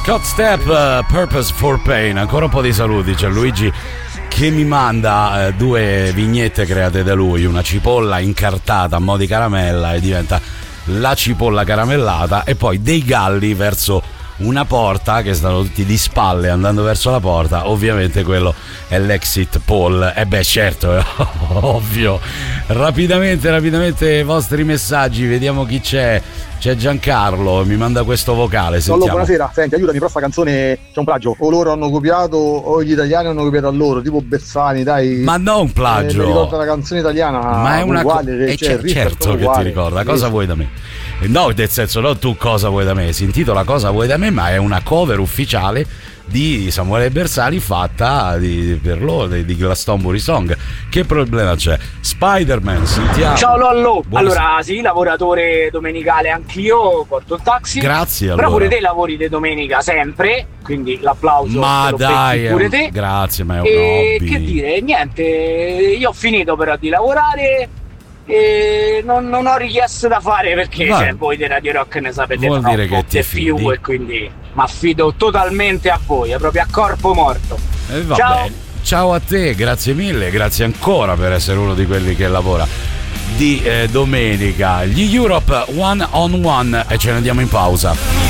Scott Stepp, Purpose for Pain. Ancora un po' di saluti, c'è Luigi che mi manda due vignette create da lui, una cipolla incartata a mo' di caramella e diventa la cipolla caramellata, e poi dei galli verso una porta che stanno tutti di spalle andando verso la porta. Ovviamente quello è l'exit poll, e beh certo, è ovvio. Rapidamente i vostri messaggi, vediamo chi c'è. C'è Giancarlo, mi manda questo vocale, sentiamo. Allora, buonasera, senti, aiutami, però sta canzone c'è un plagio, o loro hanno copiato o gli italiani hanno copiato a loro, tipo Bersani, dai. Ma non plagio, mi ricorda la canzone italiana, ma è una uguale, certo che ti ricorda. Cosa vuoi da me? No, nel senso, no, tu cosa vuoi da me? Si intitola Cosa vuoi da me, ma è una cover ufficiale di Samuele Bersani fatta per loro, di Glastonbury Song. Che problema c'è? Spider-Man, sentiamo. Ciao Lollo. Buonasera. Allora sì, lavoratore domenicale anch'io, porto il taxi. Grazie. Però allora. pure te lavori di domenica sempre, quindi l'applauso. Ma dai, pure te. grazie, ma è un e hobby. che dire, niente, io ho finito però di lavorare e non ho richieste da fare perché voi di Radio Rock ne sapete vuol dire che ti più, e quindi mi affido totalmente a voi, è proprio a corpo morto. Va ciao bene. Ciao a te, grazie mille, grazie ancora per essere uno di quelli che lavora di domenica. Gli Europe One on One, e ce ne andiamo in pausa.